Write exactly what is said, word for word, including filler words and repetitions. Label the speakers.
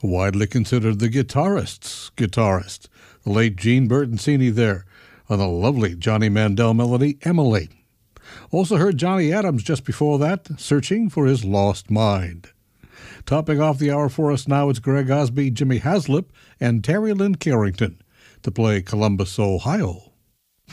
Speaker 1: widely considered the guitarist's guitarist, the late Gene Bertoncini there, on the lovely Johnny Mandel melody, Emily. Also heard Johnny Adams just before that, Searching for His Lost Mind. Topping off the hour for us now, it's Greg Osby, Jimmy Haslip, and Terry Lynn Carrington to play Columbus, Ohio.